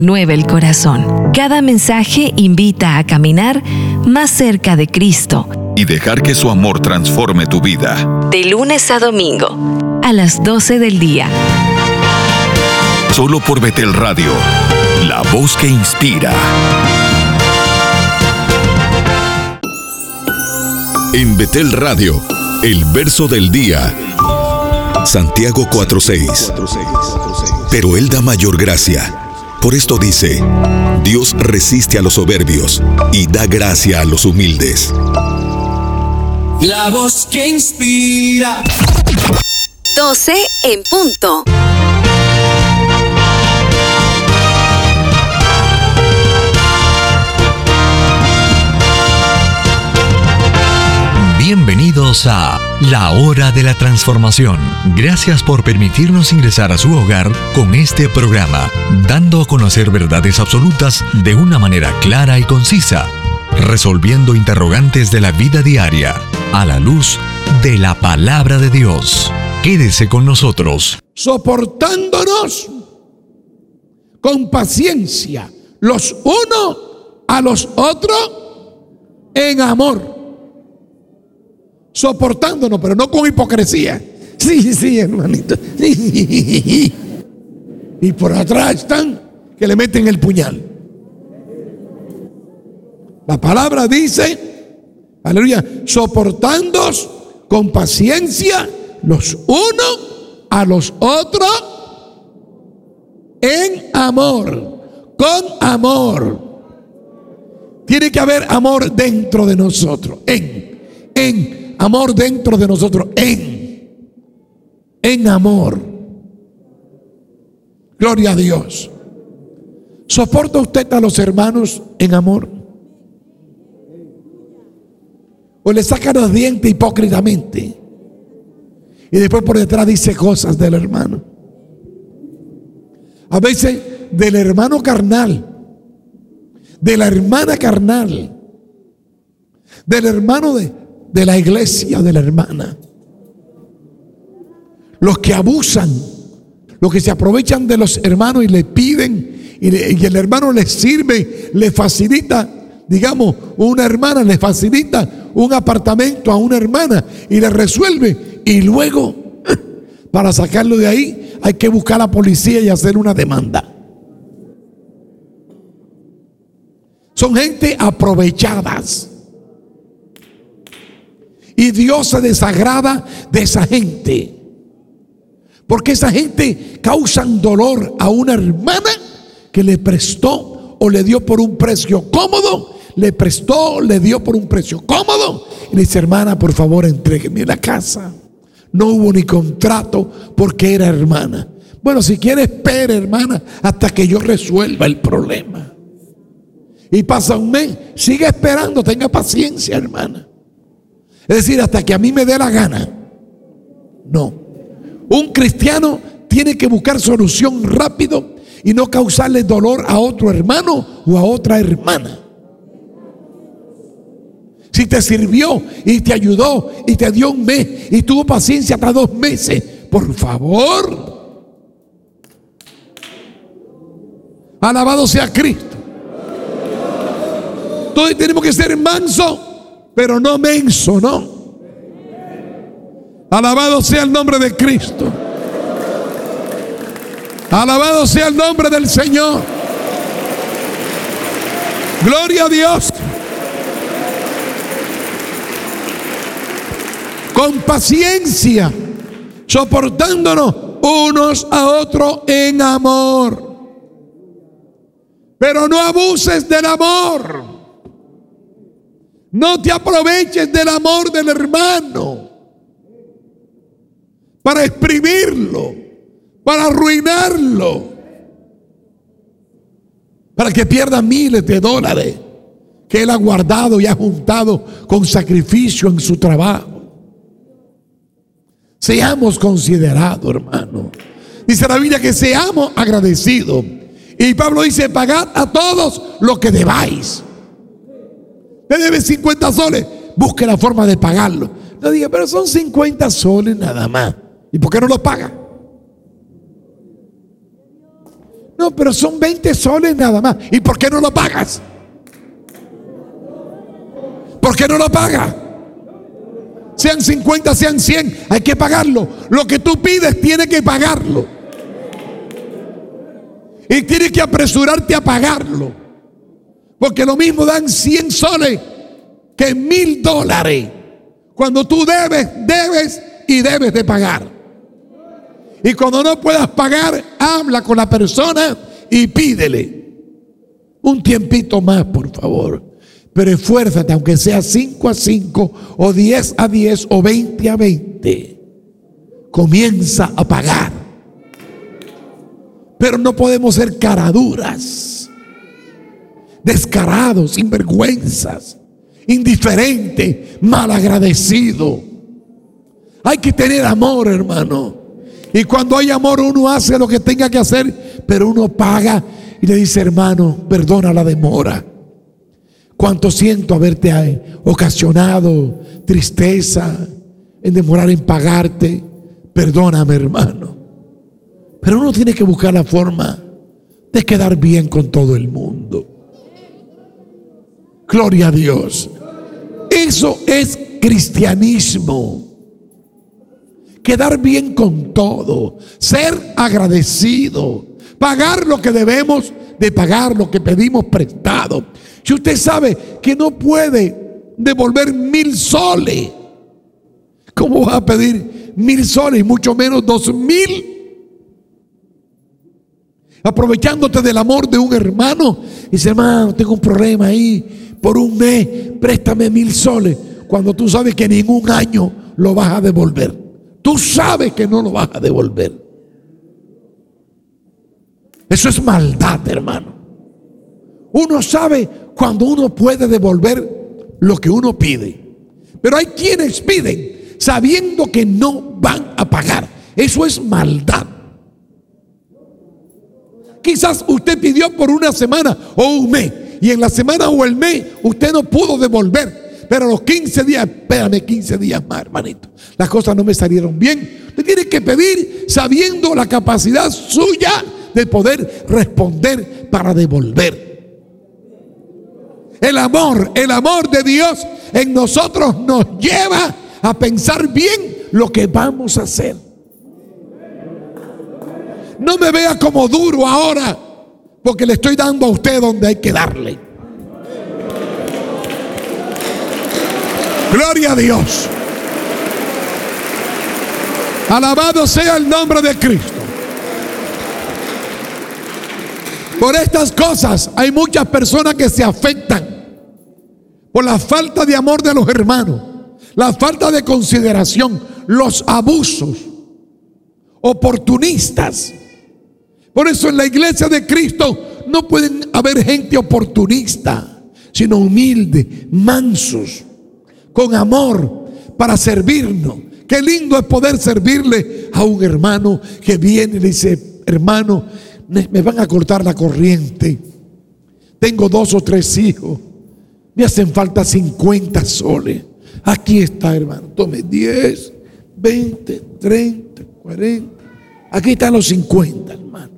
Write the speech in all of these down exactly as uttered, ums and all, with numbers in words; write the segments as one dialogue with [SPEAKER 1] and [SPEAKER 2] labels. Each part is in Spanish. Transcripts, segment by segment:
[SPEAKER 1] Mueve el corazón. Cada mensaje invita a caminar más cerca de Cristo
[SPEAKER 2] y dejar que su amor transforme tu vida.
[SPEAKER 1] De lunes a domingo, a las doce del día.
[SPEAKER 2] Solo por Betel Radio, la voz que inspira. En Betel Radio, el verso del día. Santiago cuatro seis. Pero Él da mayor gracia. Por esto dice, Dios resiste a los soberbios y da gracia a los humildes.
[SPEAKER 3] La voz que inspira.
[SPEAKER 1] doce en punto.
[SPEAKER 4] Bienvenidos a La Hora de la Transformación. Gracias por permitirnos ingresar a su hogar con este programa, dando a conocer verdades absolutas de una manera clara y concisa, resolviendo interrogantes de la vida diaria a la luz de la palabra de Dios. Quédese con nosotros.
[SPEAKER 5] Soportándonos con paciencia los unos a los otros en amor. Soportándonos, pero no con hipocresía. Sí, sí, hermanito. Y por atrás están que le meten el puñal. La palabra dice, aleluya, soportándonos con paciencia los unos a los otros en amor, con amor. Tiene que haber amor dentro de nosotros, en, en amor dentro de nosotros, en, en amor. Gloria a Dios. ¿Soporta usted a los hermanos en amor? ¿O le saca los dientes hipócritamente? Y después por detrás dice cosas del hermano. A veces del hermano carnal, de la hermana carnal, del hermano de... de la iglesia, de la hermana. Los que abusan, los que se aprovechan de los hermanos y le piden y, le, y el hermano les sirve, le facilita, digamos, una hermana le facilita un apartamento a una hermana y le resuelve, y luego para sacarlo de ahí hay que buscar a la policía y hacer una demanda. Son gente aprovechadas. Y Dios se desagrada de esa gente, porque esa gente causan dolor a una hermana que le prestó o le dio por un precio cómodo. Le prestó, le dio por un precio cómodo y le dice: hermana, por favor, entrégueme la casa. No hubo ni contrato porque era hermana. Bueno, si quiere, espere, hermana, hasta que yo resuelva el problema. Y pasa un mes, sigue esperando, tenga paciencia, hermana. Es decir, hasta que a mí me dé la gana. No. Un cristiano tiene que buscar solución rápido y no causarle dolor a otro hermano o a otra hermana. Si te sirvió y te ayudó y te dio un mes y tuvo paciencia hasta dos meses, por favor. Alabado sea Cristo. Todos tenemos que ser mansos, pero no menso, ¿no? Alabado sea el nombre de Cristo. Alabado sea el nombre del Señor. Gloria a Dios. Con paciencia, soportándonos unos a otros en amor. Pero no abuses del amor. No te aproveches del amor del hermano para exprimirlo, para arruinarlo, para que pierda miles de dólares que él ha guardado y ha juntado con sacrificio en su trabajo. Seamos considerados, hermano. Dice la Biblia que seamos agradecidos. Y Pablo dice: pagad a todos lo que debáis. Le debe cincuenta soles, busque la forma de pagarlo. No diga: pero son cincuenta soles nada más. ¿Y por qué no lo paga? No, pero son veinte soles nada más. ¿Y por qué no lo pagas? ¿Por qué no lo pagas? Sean cincuenta, sean cien, hay que pagarlo. Lo que tú pides tienes que pagarlo. Y tienes que apresurarte a pagarlo. Porque lo mismo dan cien soles que mil dólares. Cuando tú debes, debes y debes de pagar. Y cuando no puedas pagar, habla con la persona y pídele un tiempito más, por favor. Pero esfuérzate, aunque sea cinco a cinco, o diez a diez, o veinte a veinte. Comienza a pagar. Pero no podemos ser caraduras, descarados, sinvergüenzas, indiferentes, malagradecidos. Hay que tener amor, hermano. Y cuando hay amor, uno hace lo que tenga que hacer, pero uno paga y le dice: hermano, perdona la demora. Cuánto siento haberte ocasionado tristeza en demorar en pagarte. Perdóname, hermano. Pero uno tiene que buscar la forma de quedar bien con todo el mundo. Gloria a Dios. Eso es cristianismo. Quedar bien con todo. Ser agradecido. Pagar lo que debemos de pagar, lo que pedimos prestado. Si usted sabe que no puede devolver mil soles, ¿cómo va a pedir mil soles y mucho menos dos mil? Aprovechándote del amor de un hermano, dice: hermano, tengo un problema ahí, por un mes, préstame mil soles, cuando tú sabes que en ningún año lo vas a devolver. Tú sabes que no lo vas a devolver. Eso es maldad, hermano. Uno sabe cuando uno puede devolver lo que uno pide, pero hay quienes piden sabiendo que no van a pagar. Eso es maldad. Quizás usted pidió por una semana o un mes, y en la semana o el mes usted no pudo devolver, pero a los quince días, espérame quince días más, hermanito, las cosas no me salieron bien. Usted tiene que pedir sabiendo la capacidad suya de poder responder para devolver. El amor, el amor de Dios en nosotros nos lleva a pensar bien lo que vamos a hacer. No me vea como duro ahora, porque le estoy dando a usted donde hay que darle. Gloria a Dios. Alabado sea el nombre de Cristo. Por estas cosas hay muchas personas que se afectan por la falta de amor de los hermanos, la falta de consideración, los abusos, oportunistas. Por eso en la iglesia de Cristo no pueden haber gente oportunista, sino humilde, mansos, con amor para servirnos. Qué lindo es poder servirle a un hermano que viene y le dice: hermano, me van a cortar la corriente, tengo dos o tres hijos, me hacen falta cincuenta soles. Aquí está, hermano, tome diez, veinte, treinta, cuarenta. Aquí están los cincuenta, hermano.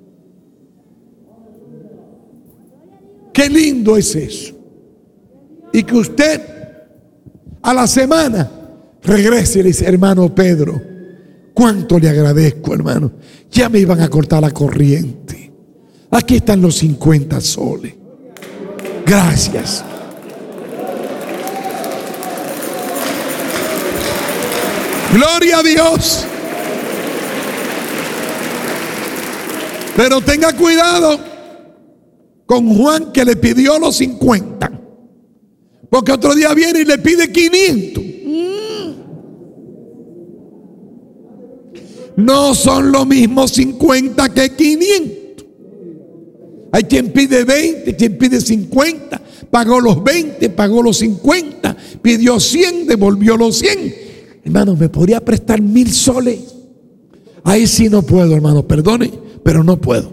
[SPEAKER 5] Qué lindo es eso. Y que usted a la semana regrese y le dice: hermano Pedro, cuánto le agradezco, hermano, ya me iban a cortar la corriente, aquí están los cincuenta soles, gracias. Gloria a Dios. Pero tenga cuidado con Juan, que le pidió los cincuenta, porque otro día viene y le pide quinientos. No son lo mismo cincuenta que quinientos. Hay quien pide veinte, quien pide cincuenta, pagó los veinte, pagó los cincuenta, pidió cien, devolvió los cien. Hermano, ¿me podría prestar mil soles? Ahí sí no puedo, hermano, perdone, pero no puedo.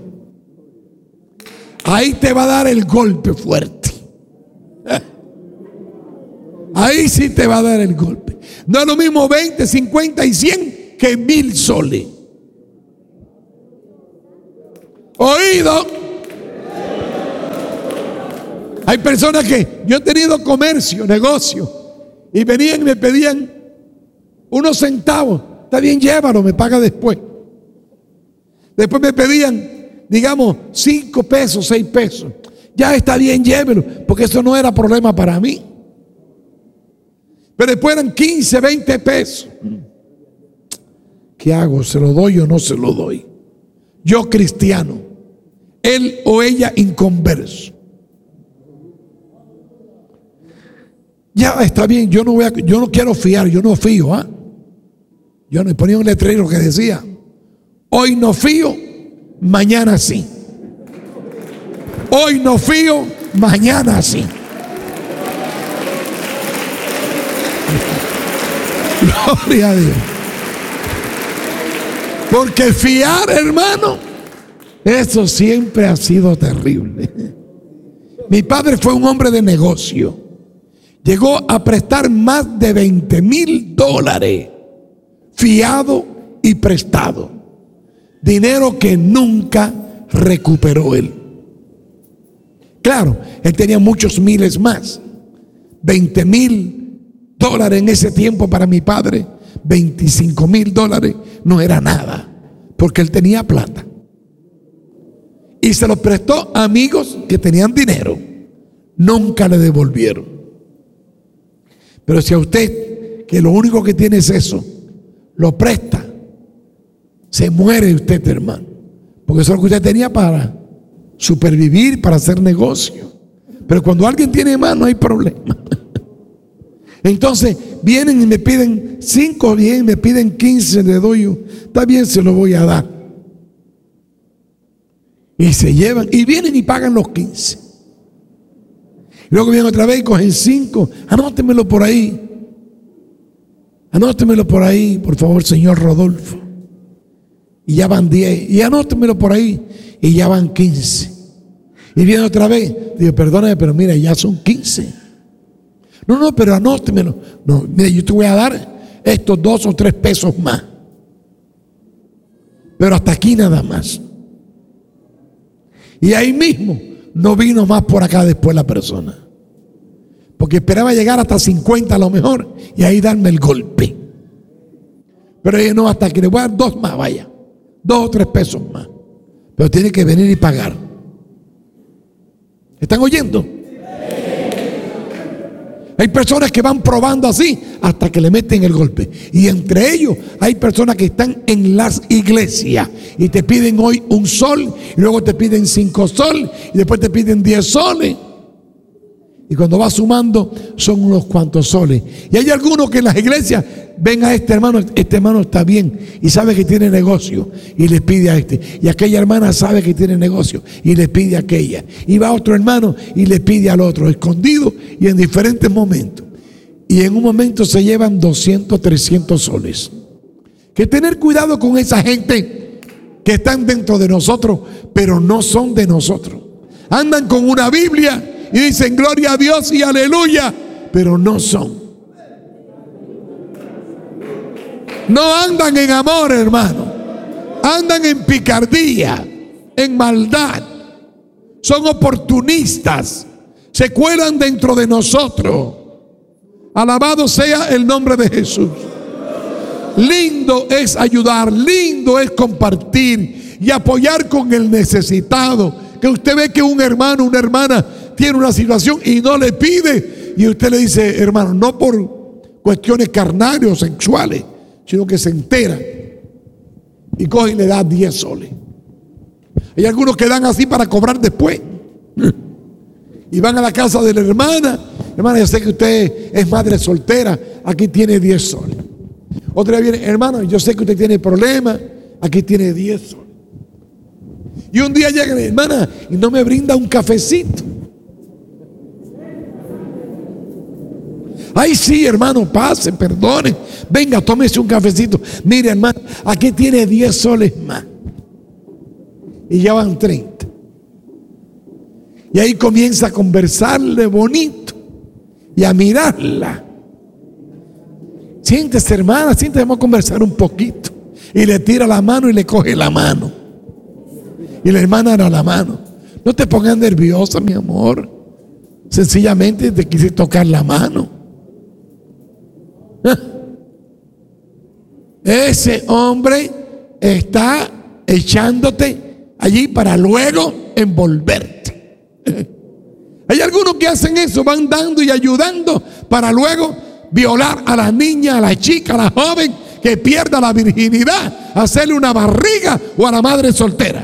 [SPEAKER 5] Ahí te va a dar el golpe fuerte. Ahí sí te va a dar el golpe. No es lo mismo veinte, cincuenta y cien que mil soles. Oído. Hay personas que yo he tenido comercio, negocio, y venían y me pedían unos centavos. Está bien, llévalo, me paga después. Después me pedían, digamos, cinco pesos, seis pesos. Ya está bien, llévelo, porque eso no era problema para mí. Pero después eran quince, veinte pesos. ¿Qué hago? ¿Se lo doy o no se lo doy? Yo cristiano, él o ella inconverso. Ya está bien, yo no voy a, yo no quiero fiar, yo no fío, ¿ah? ¿eh? Yo no ponía un letrero que decía: hoy no fío, mañana sí. Hoy no fío, mañana sí. Gloria a Dios. Porque fiar, hermano, eso siempre ha sido terrible. Mi padre fue un hombre de negocio. Llegó a prestar más de veinte mil dólares fiado y prestado. Dinero que nunca recuperó él. Claro, él tenía muchos miles más. veinte mil dólares en ese tiempo para mi padre, veinticinco mil dólares no era nada, porque él tenía plata. Y se lo prestó a amigos que tenían dinero. Nunca le devolvieron. Pero si a usted, que lo único que tiene es eso, lo presta, se muere usted, hermano. Porque eso es lo que usted tenía para supervivir, para hacer negocio. Pero cuando alguien tiene más, no hay problema. Entonces vienen y me piden cinco, bien, me piden quince, le doy yo. Está bien, se lo voy a dar. Y se llevan, y vienen y pagan los quince. Luego vienen otra vez y cogen cinco. Anótemelo por ahí. Anótemelo por ahí, por favor, señor Rodolfo. Y ya van diez. Y anótemelo por ahí. Y ya van quince. Y viene otra vez. Digo, perdóname, pero mira, ya son quince. No, no, pero anótemelo. No, mire, yo te voy a dar estos dos o tres pesos más. Pero hasta aquí nada más. Y ahí mismo no vino más por acá después la persona. Porque esperaba llegar hasta cincuenta a lo mejor y ahí darme el golpe. Pero ella no, hasta que le voy a dar dos más, vaya. Dos o tres pesos más. Pero tiene que venir y pagar. ¿Están oyendo? Hay personas que van probando así hasta que le meten el golpe. Y entre ellos hay personas que están en las iglesias y te piden hoy un sol, y luego te piden cinco sol, y después te piden diez soles. Y cuando vas sumando son unos cuantos soles. Y hay algunos que en las iglesias ven a este hermano, este hermano está bien y sabe que tiene negocio y le pide a este. Y aquella hermana sabe que tiene negocio y le pide a aquella. Y va otro hermano y le pide al otro, escondido y en diferentes momentos. Y en un momento se llevan doscientos, trescientos soles. Que tener cuidado con esa gente que están dentro de nosotros, pero no son de nosotros. Andan con una Biblia y dicen gloria a Dios y aleluya, pero no son. No andan en amor, hermano. Andan en picardía, en maldad. Son oportunistas. Se cuelan dentro de nosotros. Alabado sea el nombre de Jesús. Lindo es ayudar, lindo es compartir y apoyar con el necesitado. Que usted ve que un hermano, una hermana tiene una situación y no le pide, y usted le dice, hermano, no por cuestiones carnales o sexuales, sino que se entera y coge y le da diez soles. Hay algunos que dan así para cobrar después y van a la casa de la hermana. Hermana, yo sé que usted es madre soltera, aquí tiene diez soles. Otra vez viene, hermano, yo sé que usted tiene problemas, aquí tiene diez soles. Y un día llega la hermana y no me brinda un cafecito. Ay, sí, hermano, pase, perdone. Venga, tómese un cafecito. Mire, hermano, aquí tiene diez soles más. Y ya van treinta. Y ahí comienza a conversarle bonito y a mirarla. Siéntese, hermana, siéntese, vamos a conversar un poquito. Y le tira la mano y le coge la mano. Y la hermana era la mano. No te pongas nerviosa, mi amor. sencillamente te quise tocar la mano. Ese hombre está echándote allí para luego envolverte. Hay algunos que hacen eso, van dando y ayudando para luego violar a la niña, a la chica, a la joven que pierda la virginidad, hacerle una barriga o a la madre soltera.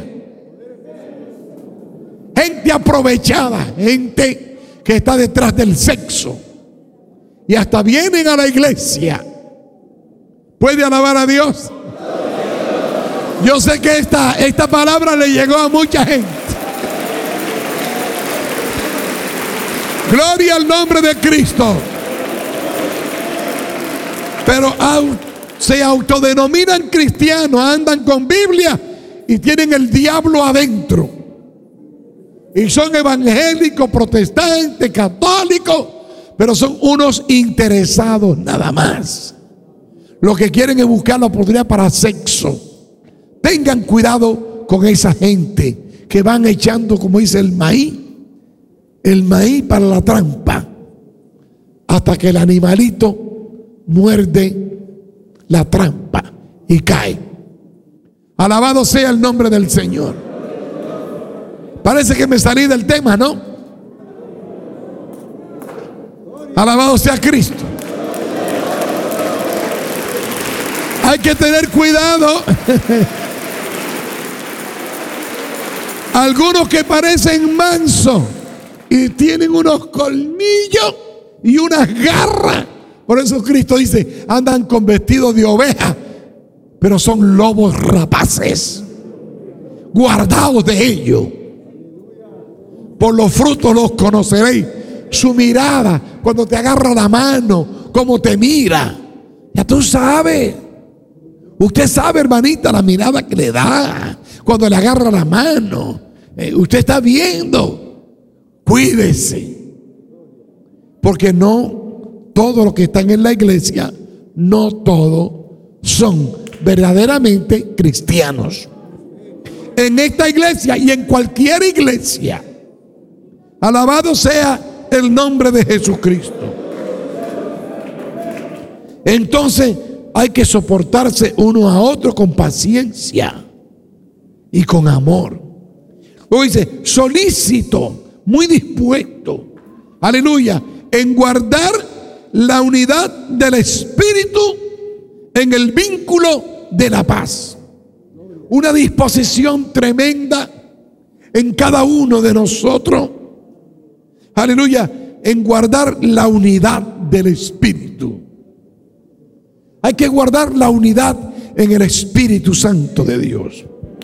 [SPEAKER 5] Gente aprovechada, gente que está detrás del sexo y hasta vienen a la iglesia. ¿Puede alabar a Dios? Yo sé que esta, esta palabra le llegó a mucha gente. Gloria al nombre de Cristo. Pero se autodenominan cristianos, andan con Biblia y tienen el diablo adentro. Y son evangélicos, protestantes, católicos, pero son unos interesados nada más. Lo que quieren es buscar la oportunidad para sexo. Tengan cuidado con esa gente que van echando, como dice, el maíz, el maíz para la trampa, hasta que el animalito muerde la trampa y cae. Alabado sea el nombre del Señor. Parece que me salí del tema, ¿no? Alabado sea Cristo. Hay que tener cuidado. Algunos que parecen mansos y tienen unos colmillos y unas garras. Por eso Cristo dice, andan con vestidos de oveja, pero son lobos rapaces. Guardaos de ellos. Por los frutos los conoceréis. Su mirada, cuando te agarra la mano, cómo te mira, ya tú sabes. Usted sabe, hermanita, la mirada que le da cuando le agarra la mano. Eh, usted está viendo. Cuídese, porque no todos los que están en la iglesia, no todos son verdaderamente cristianos. En esta iglesia y en cualquier iglesia, alabado sea el nombre de Jesucristo. Entonces hay que soportarse uno a otro con paciencia y con amor. Luego dice, solícito, muy dispuesto, aleluya, en guardar la unidad del Espíritu en el vínculo de la paz. Una disposición tremenda en cada uno de nosotros, aleluya, en guardar la unidad del Espíritu. Hay que guardar la unidad en el Espíritu Santo de Dios.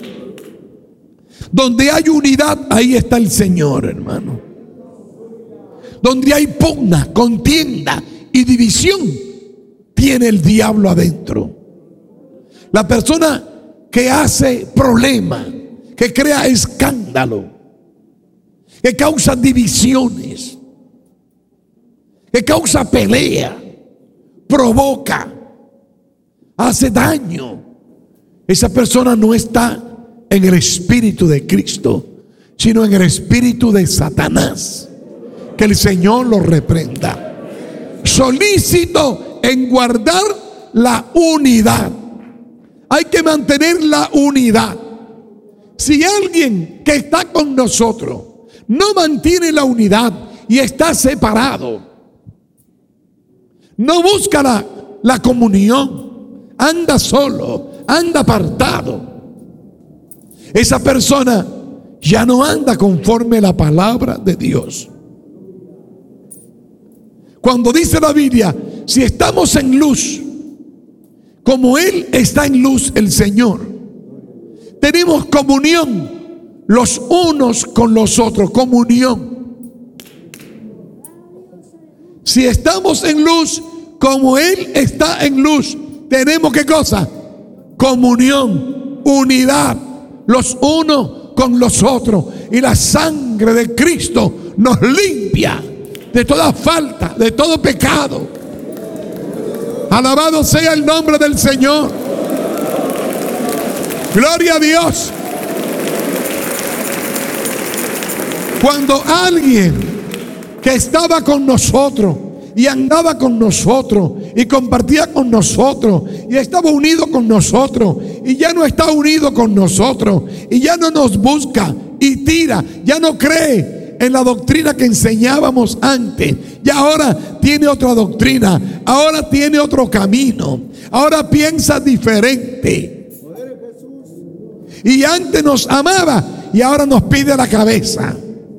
[SPEAKER 5] Donde hay unidad, ahí está el Señor, hermano. Donde hay pugna, contienda y división, tiene el diablo adentro. La persona que hace problema, que crea escándalo, que causa divisiones, que causa pelea, provoca, hace daño, esa persona no está en el Espíritu de Cristo, sino en el espíritu de Satanás. Que el Señor lo reprenda. Solícito en guardar la unidad. Hay que mantener la unidad. Si alguien que está con nosotros no mantiene la unidad y está separado, no busca la, la comunión, anda solo, anda apartado, esa persona ya no anda conforme a la palabra de Dios. Cuando dice la Biblia, si estamos en luz, como Él está en luz, el Señor, tenemos comunión los unos con los otros, comunión. Si estamos en luz, como Él está en luz, tenemos ¿qué cosa? Comunión, unidad, los unos con los otros. Y la sangre de Cristo nos limpia de toda falta, de todo pecado. Alabado sea el nombre del Señor. Gloria a Dios. Cuando alguien que estaba con nosotros y andaba con nosotros y compartía con nosotros y estaba unido con nosotros, y ya no está unido con nosotros y ya no nos busca y tira, ya no cree en la doctrina que enseñábamos antes, ya ahora tiene otra doctrina, ahora tiene otro camino, ahora piensa diferente. Y antes nos amaba y ahora nos pide la cabeza,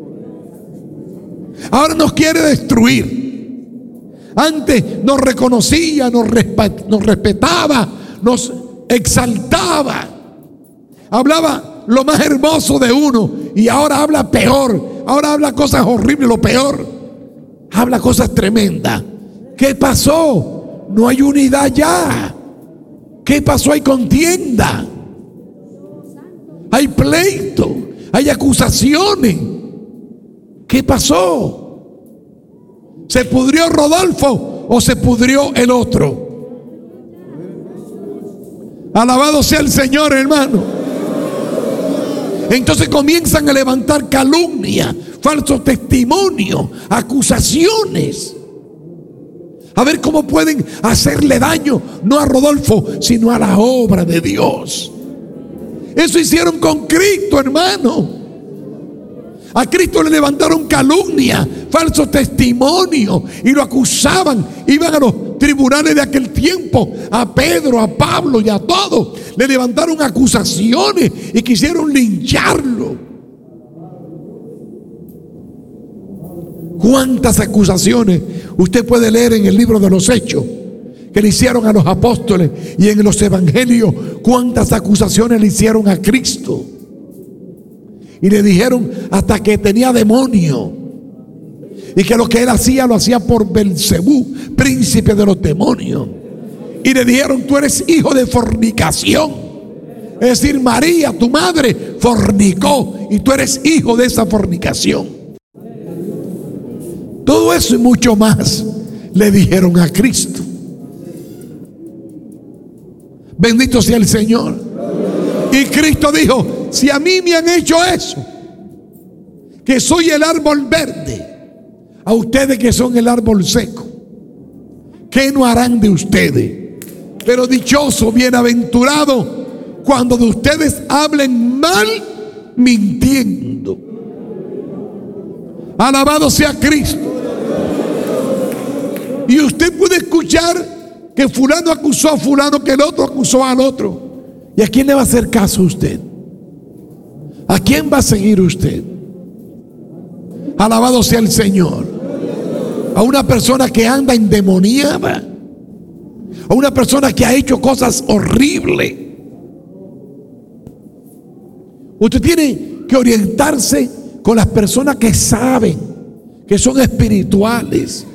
[SPEAKER 5] ahora nos quiere destruir. Antes nos reconocía, nos, resp- nos respetaba, nos exaltaba, hablaba lo más hermoso de uno, y ahora habla peor, ahora habla cosas horribles, lo peor, habla cosas tremendas. ¿Qué pasó? No hay unidad ya. ¿Qué pasó? Hay contienda, hay pleito, hay acusaciones. ¿Qué pasó? ¿Se pudrió Rodolfo o se pudrió el otro? Alabado sea el Señor, hermano. Entonces comienzan a levantar calumnia, falsos testimonios, acusaciones, a ver cómo pueden hacerle daño, no a Rodolfo, sino a la obra de Dios. Eso hicieron con Cristo, hermano. A Cristo le levantaron calumnia, falsos testimonios, y lo acusaban. Iban a los tribunales de aquel tiempo, a Pedro, a Pablo y a todos. Le levantaron acusaciones y quisieron lincharlo. ¿Cuántas acusaciones usted puede leer en el libro de los Hechos que le hicieron a los apóstoles, y en los evangelios cuántas acusaciones le hicieron a Cristo? Y le dijeron hasta que tenía demonio, y que lo que él hacía lo hacía por Belcebú, príncipe de los demonios. Y le dijeron: tú eres hijo de fornicación, es decir, María, tu madre, fornicó, y tú eres hijo de esa fornicación. Todo eso y mucho más le dijeron a Cristo. Bendito sea el Señor. Y Cristo dijo: si a mí me han hecho eso, que soy el árbol verde, a ustedes que son el árbol seco, ¿qué no harán de ustedes? Pero dichoso, bienaventurado, cuando de ustedes hablen mal, mintiendo. Alabado sea Cristo. Y usted puede escuchar que fulano acusó a fulano, que el otro acusó al otro. ¿Y a quién le va a hacer caso usted? ¿A quién va a seguir usted? Alabado sea el Señor. A una persona que anda endemoniada, a una persona que ha hecho cosas horribles. Usted tiene que orientarse con las personas que saben, que son espirituales.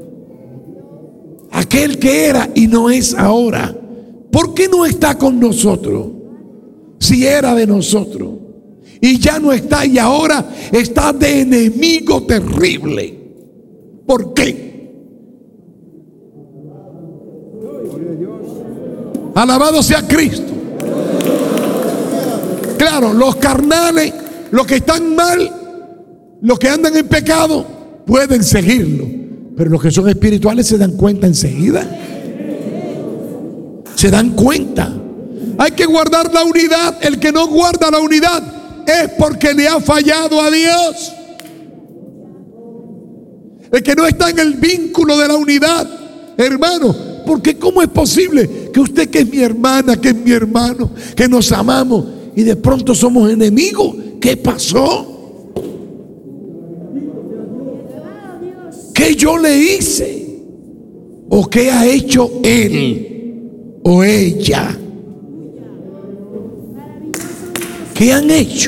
[SPEAKER 5] Aquel que era y no es ahora, ¿por qué no está con nosotros? Si era de nosotros y ya no está, y ahora está de enemigo terrible. ¿Por qué? Alabado sea Cristo. Claro, los carnales, los que están mal, los que andan en pecado, pueden seguirlo. Pero los que son espirituales se dan cuenta enseguida. Se dan cuenta. Hay que guardar la unidad. El que no guarda la unidad es porque le ha fallado a Dios. El que no está en el vínculo de la unidad, hermano, porque ¿cómo es posible que usted, que es mi hermana, que es mi hermano, que nos amamos, y de pronto somos enemigos? ¿Qué pasó? ¿Qué yo le hice? ¿O qué ha hecho él o ella? ¿Qué han hecho?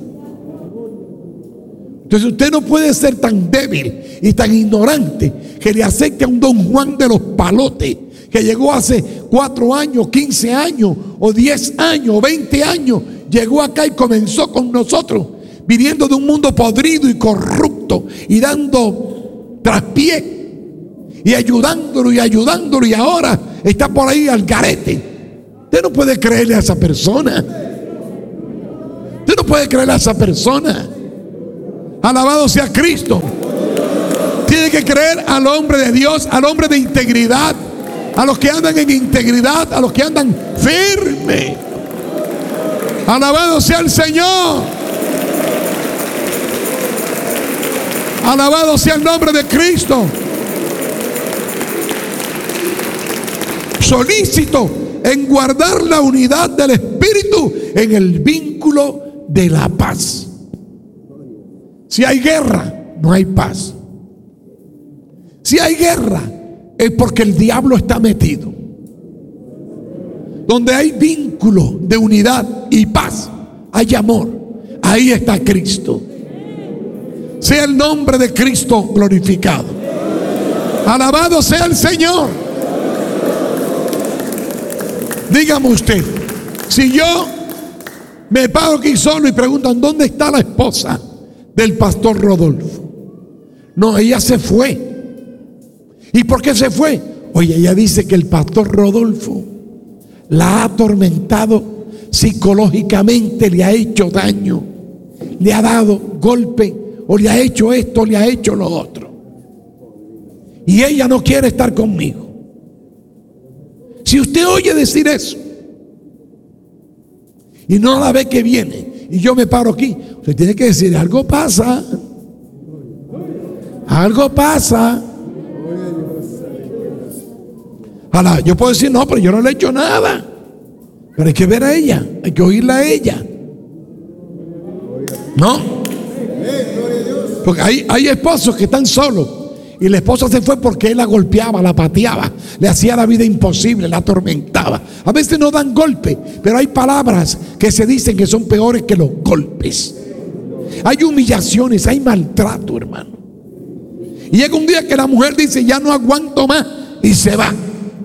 [SPEAKER 5] Entonces usted no puede ser tan débil y tan ignorante que le acepte a un don Juan de los Palotes, que llegó hace cuatro años, quince años, o diez años, o veinte años, llegó acá y comenzó con nosotros, viniendo de un mundo podrido y corrupto, y dando traspié, y ayudándolo y ayudándolo, y ahora está por ahí al garete. Usted no puede creerle a esa persona. Usted no puede creerle a esa persona. Alabado sea Cristo. que creer al hombre de Dios, al hombre de integridad, a los que andan en integridad, a los que andan firme. Alabado sea el Señor. Alabado sea el nombre de Cristo. Solícito en guardar la unidad del Espíritu en el vínculo de la paz. Si hay guerra, no hay paz. Si hay guerra, es porque el diablo está metido. Donde hay vínculo de unidad y paz, hay amor. Ahí está Cristo. Sea el nombre de Cristo glorificado. Alabado sea el Señor. Dígame usted, si yo me paro aquí solo y preguntan ¿dónde está la esposa del pastor Rodolfo? No, ella se fue. ¿Y por qué se fue? Oye, ella dice que el pastor Rodolfo la ha atormentado psicológicamente, le ha hecho daño, le ha dado golpe, o le ha hecho esto, le ha hecho lo otro. Y ella no quiere estar conmigo. Si usted oye decir eso y no la ve que viene, y yo me paro aquí, usted tiene que decir, algo pasa. Algo pasa. Ahora, yo puedo decir, no, pero yo no le he hecho nada. Pero hay que ver a ella, hay que oírla a ella. ¿No? Porque hay, hay esposos que están solos y la esposa se fue porque él la golpeaba, la pateaba, le hacía la vida imposible, la atormentaba. A veces no dan golpe, pero hay palabras que se dicen que son peores que los golpes. Hay humillaciones, hay maltrato, hermano. Y llega un día que la mujer dice, ya no aguanto más, y se va.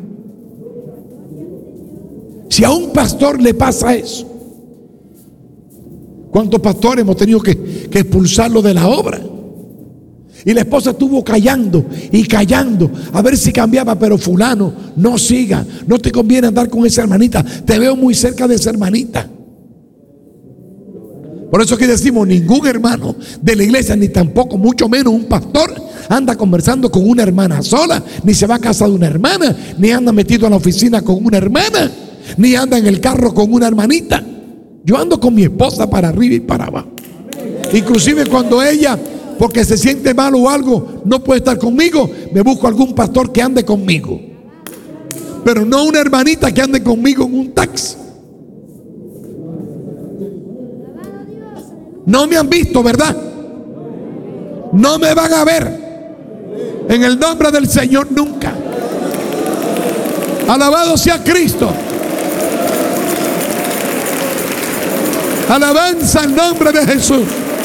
[SPEAKER 5] Si a un pastor le pasa eso, ¿cuántos pastores hemos tenido que, que expulsarlo de la obra? Y la esposa estuvo callando y callando a ver si cambiaba, pero fulano, no siga, no te conviene andar con esa hermanita, te veo muy cerca de esa hermanita. Por eso que decimos, ningún hermano de la iglesia, ni tampoco mucho menos un pastor, anda conversando con una hermana sola, ni se va a casa de una hermana, ni anda metido en la oficina con una hermana, ni anda en el carro con una hermanita. Yo ando con mi esposa para arriba y para abajo. Inclusive cuando ella, porque se siente mal o algo, no puede estar conmigo, me busco algún pastor que ande conmigo. Pero no una hermanita que ande conmigo en un taxi. No me han visto, ¿verdad? No me van a ver en el nombre del Señor nunca. Alabado sea Cristo. Alabanza al nombre de Jesús.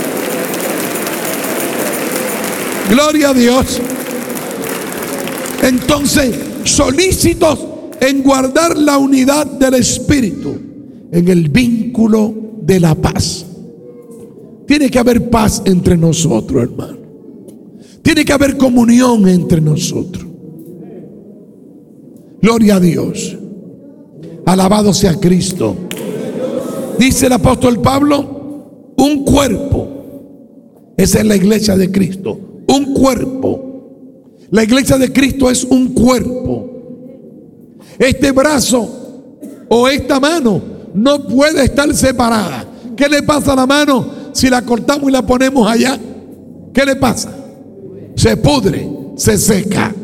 [SPEAKER 5] Gloria a Dios. Entonces, solícitos en guardar la unidad del Espíritu en el vínculo de la paz. Tiene que haber paz entre nosotros, hermano. Tiene que haber comunión entre nosotros. Gloria a Dios. Alabado sea Cristo. Dice el apóstol Pablo, un cuerpo. Esa es la iglesia de Cristo. Un cuerpo. La iglesia de Cristo es un cuerpo. Este brazo o esta mano no puede estar separada. ¿Qué le pasa a la mano si la cortamos y la ponemos allá? ¿Qué le pasa? Se pudre, se seca.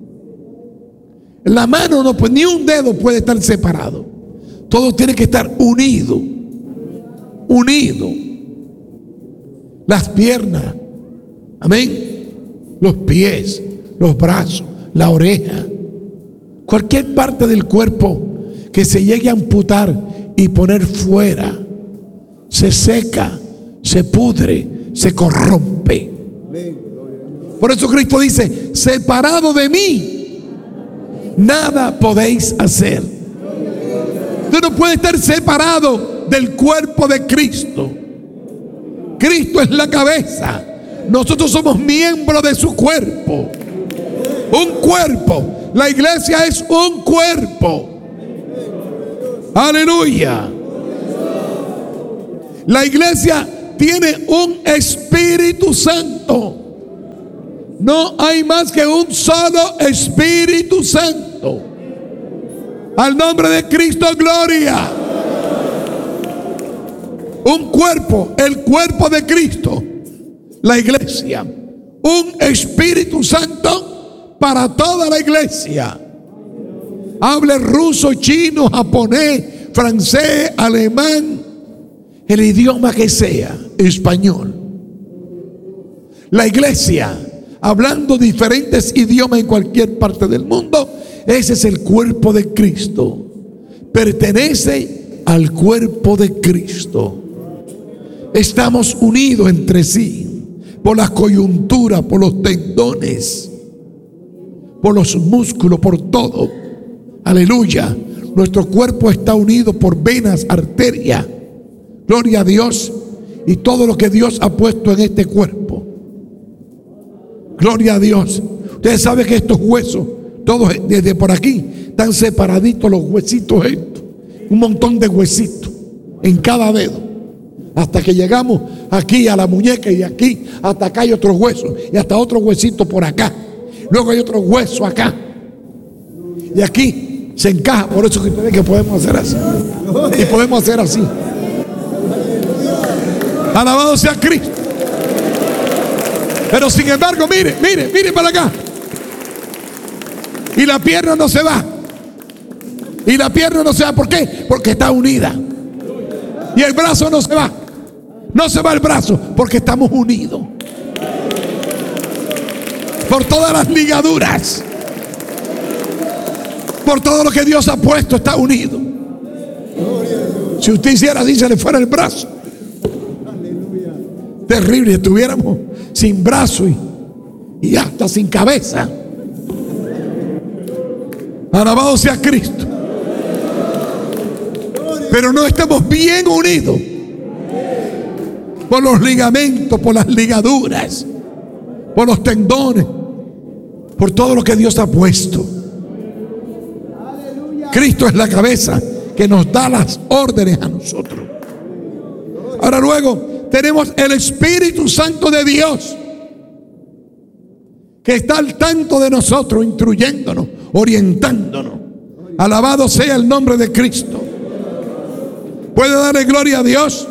[SPEAKER 5] La mano no, pues ni un dedo puede estar separado. Todo tiene que estar unido. Unido. Las piernas, amén, los pies, los brazos, la oreja, cualquier parte del cuerpo que se llegue a amputar y poner fuera, se seca, se pudre, se corrompe. Por eso Cristo dice, separado de mí, nada podéis hacer. Usted no puede estar separado del cuerpo de Cristo. Cristo es la cabeza. Nosotros somos miembros de su cuerpo. Un cuerpo. La iglesia es un cuerpo. Aleluya. La iglesia tiene un Espíritu Santo. No hay más que un solo Espíritu Santo. Al nombre de Cristo, gloria. Un cuerpo, el cuerpo de Cristo, la iglesia. Un Espíritu Santo para toda la iglesia. Hable ruso, chino, japonés, francés, alemán, el idioma que sea, español. La iglesia, hablando diferentes idiomas en cualquier parte del mundo, ese es el cuerpo de Cristo. Pertenece al cuerpo de Cristo. Estamos unidos entre sí por las coyunturas, por los tendones, por los músculos, por todo. Aleluya. Nuestro cuerpo está unido por venas, arterias. Gloria a Dios. Y todo lo que Dios ha puesto en este cuerpo. Gloria a Dios. Ustedes saben que estos huesos, todos desde por aquí, están separaditos los huesitos estos. Un montón de huesitos en cada dedo. Hasta que llegamos aquí a la muñeca y aquí, hasta acá hay otros huesos. Y hasta otro huesito por acá. Luego hay otro hueso acá. Y aquí se encaja. Por eso que ustedes que podemos hacer así. Y podemos hacer así. Alabado sea Cristo. Pero sin embargo, mire, mire, mire para acá. Y la pierna no se va. Y la pierna no se va. ¿Por qué? Porque está unida. Y el brazo no se va. No se va el brazo porque estamos unidos. Por todas las ligaduras. Por todo lo que Dios ha puesto está unido. Si usted hiciera así, se le fuera el brazo. Terrible, estuviéramos sin brazo y, y hasta sin cabeza. Alabado sea Cristo. Pero no estamos bien unidos por los ligamentos, por las ligaduras, por los tendones, por todo lo que Dios ha puesto. Cristo es la cabeza que nos da las órdenes a nosotros. Ahora luego tenemos el Espíritu Santo de Dios, que está al tanto de nosotros, instruyéndonos, orientándonos. Alabado sea el nombre de Cristo. ¿Puede darle gloria a Dios?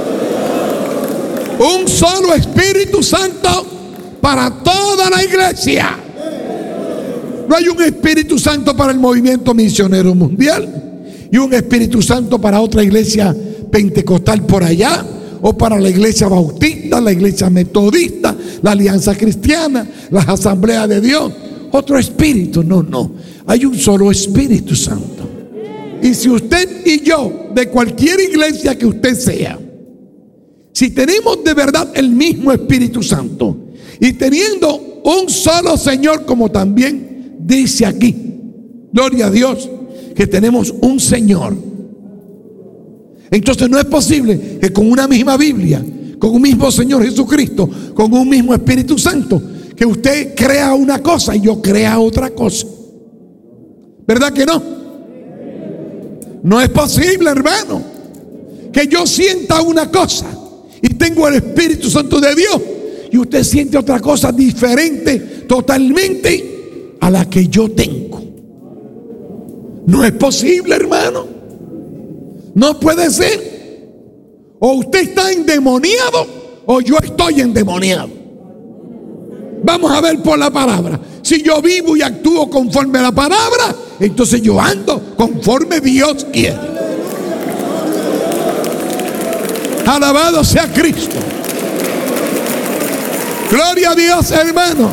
[SPEAKER 5] Un solo Espíritu Santo para toda la iglesia. No hay un Espíritu Santo para el movimiento misionero mundial y un Espíritu Santo para otra iglesia pentecostal por allá, o para la iglesia bautista, la iglesia metodista, la alianza cristiana, las asambleas de Dios. Otro espíritu, no, no. Hay un solo Espíritu Santo. Y si usted y yo, de cualquier iglesia que usted sea, si tenemos de verdad el mismo Espíritu Santo y teniendo un solo Señor, como también dice aquí, gloria a Dios, que tenemos un Señor, entonces no es posible que con una misma Biblia, con un mismo Señor Jesucristo, con un mismo Espíritu Santo, que usted crea una cosa y yo crea otra cosa. ¿Verdad que no? No es posible, hermano, que yo sienta una cosa y tengo el Espíritu Santo de Dios y usted siente otra cosa diferente totalmente a la que yo tengo. No es posible, hermano. No puede ser. O usted está endemoniado o yo estoy endemoniado. Vamos a ver por la palabra. Si yo vivo y actúo conforme a la palabra, entonces yo ando conforme Dios quiere. Alabado sea Cristo. Gloria a Dios, hermano.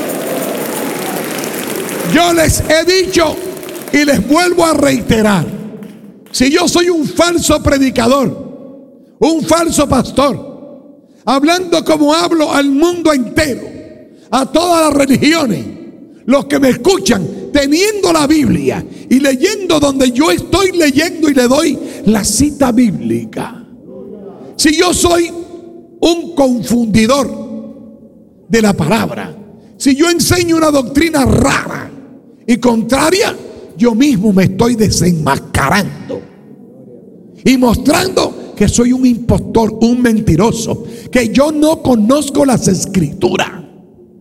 [SPEAKER 5] Yo les he dicho y les vuelvo a reiterar: si yo soy un falso predicador, un falso pastor, hablando como hablo al mundo entero, a todas las religiones, los que me escuchan teniendo la Biblia y leyendo donde yo estoy leyendo y le doy la cita bíblica, si yo soy un confundidor de la palabra, si yo enseño una doctrina rara y contraria, yo mismo me estoy desenmascarando y mostrando que soy un impostor, un mentiroso, que yo no conozco las escrituras.